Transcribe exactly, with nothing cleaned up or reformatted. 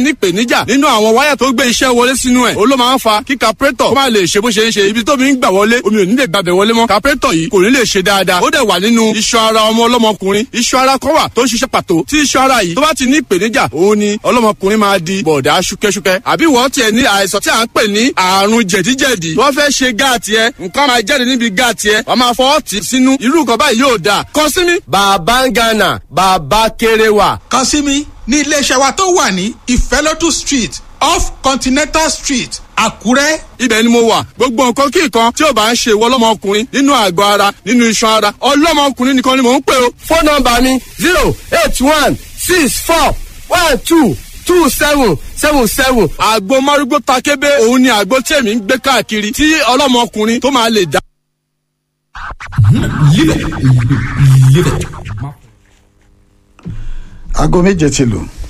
ní ìpèníjà nínú àwọn wáyà tó gbé iṣẹ́ wọlé sínú ẹ̀ ó ló máa ń fa kí carburetor kó má lè ṣe bó ṣe ń ṣe ibi tómi ń gbà wọlé omi ò ní lè gbàbẹ̀ wọlé mọ́ carburetor yìí kò ní lè ṣe dáadáa ó dẹ̀ wà nínú iṣan ara ọmọ ọlọ́mọkùnrin iṣan ara kan wà tó ń ṣiṣẹ́ pàtó tí iṣan ara yìí tó bá ti ní ìpèníjà òun ni ọlọ́mọkùnrin máa di bọ̀dá ṣúkẹ́ṣúkẹ́ àbí wọ́n tiẹ̀ ní àìsàn tí à ń pè ní àrùn jẹ̀díjẹ̀dí wọ́n fẹ́ ṣe gáàtì ẹ nǹkan máa jáde níbi gáàtì ẹ wọ́n máa fọwọ́ tì sínú irú nǹkan báyìí yóò dáa kàn sí mi. bàbá ń gánà bàbá kéré wà. kàn sí mi ní iléeṣẹ́ wa tó wà ní ìfẹ́lódù street off continental street àkúrẹ́. ibẹ̀ ni mo wà gbogbo nǹkan kí nǹkan tí ò bá ń ṣe ìwọ ọlọ́mọkùnrin nínú àgọ́ ara nínú iṣan ara ọlọ́mọkùnrin nìkan ni mò ń pè o. fóònù nọ́mbà mi zero eight one six four one two two seven seven seven. àgbo márúgbó takébé òun ni àgbo tí èmi ń gbé káàkiri tí ọlọ́mọkùnrin tó máa lè dá. aago méje ti lù.